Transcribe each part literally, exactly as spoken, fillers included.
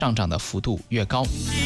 上涨的幅度越高。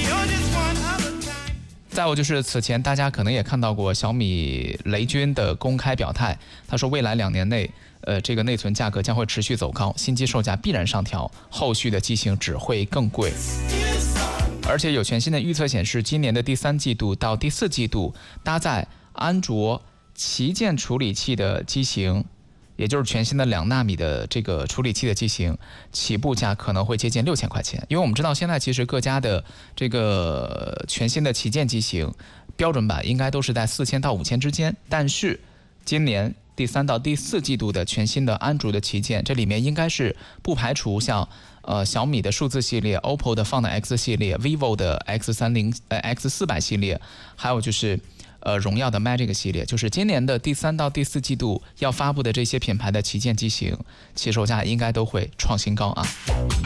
再有就是此前大家可能也看到过小米雷军的公开表态，他说未来两年内呃，这个内存价格将会持续走高，新机售价必然上调，后续的机型只会更贵。而且有全新的预测显示，今年的第三季度到第四季度搭载安卓旗舰处理器的机型，也就是全新的两纳米的这个处理器的机型，起步价可能会接近六千块钱。因为我们知道现在其实各家的这个全新的旗舰机型标准版应该都是在四千到五千之间，但是今年第三到第四季度的全新的安卓的旗舰，这里面应该是不排除像呃小米的数字系列、O P P O 的 Find X 系列、vivo 的 X 三十 呃 X 四百系列，还有就是呃荣耀的 Magic 系列，就是今年的第三到第四季度要发布的这些品牌的旗舰机型，起售价应该都会创新高啊。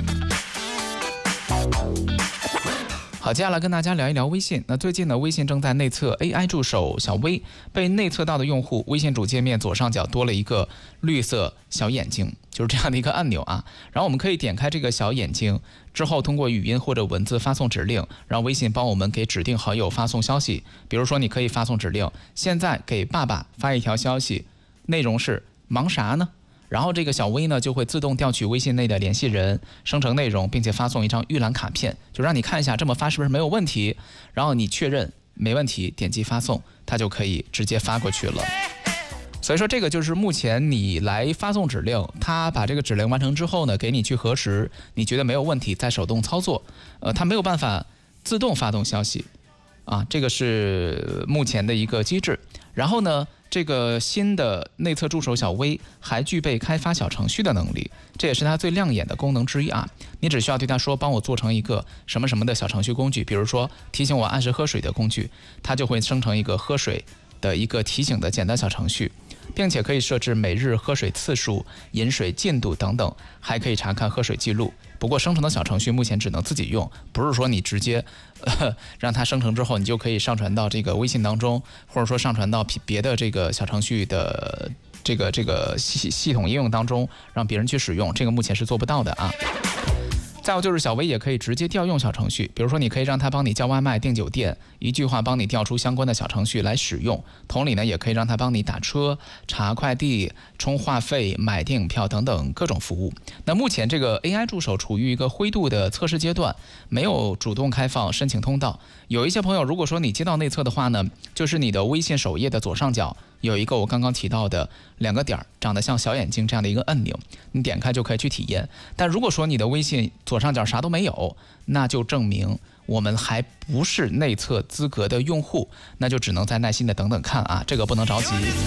好，接下来跟大家聊一聊微信。那最近呢，微信正在内测 A I 助手小微，被内测到的用户，微信主界面左上角多了一个绿色小眼睛，就是这样的一个按钮啊。然后我们可以点开这个小眼睛之后，通过语音或者文字发送指令，让微信帮我们给指定好友发送消息。比如说，你可以发送指令，现在给爸爸发一条消息，内容是忙啥呢？然后这个小微呢就会自动调取微信内的联系人，生成内容，并且发送一张预览卡片，就让你看一下这么发是不是没有问题。然后你确认没问题，点击发送，它就可以直接发过去了。所以说这个就是目前你来发送指令，它把这个指令完成之后呢，给你去核实，你觉得没有问题，再手动操作。呃，它没有办法自动发动消息啊，这个是目前的一个机制。然后呢，这个新的内测助手小微还具备开发小程序的能力，这也是它最亮眼的功能之一啊。你只需要对它说，帮我做成一个什么什么的小程序工具，比如说提醒我按时喝水的工具，它就会生成一个喝水的一个提醒的简单小程序，并且可以设置每日喝水次数、饮水进度等等，还可以查看喝水记录。不过生成的小程序目前只能自己用，不是说你直接呃让它生成之后，你就可以上传到这个微信当中，或者说上传到别的这个小程序的这个这个系系统应用当中，让别人去使用，这个目前是做不到的啊。再有就是小微也可以直接调用小程序，比如说你可以让它帮你叫外卖、订酒店，一句话帮你调出相关的小程序来使用。同理呢，也可以让它帮你打车、查快递、充话费、买电影票等等各种服务。那目前这个 A I 助手处于一个灰度的测试阶段，没有主动开放申请通道。有一些朋友，如果说你接到内测的话呢，就是你的微信首页的左上角有一个我刚刚提到的两个点，长得像小眼睛这样的一个按钮，你点开就可以去体验。但如果说你的微信左上角啥都没有，那就证明我们还不是内测资格的用户，那就只能再耐心的等等看啊，这个不能着急。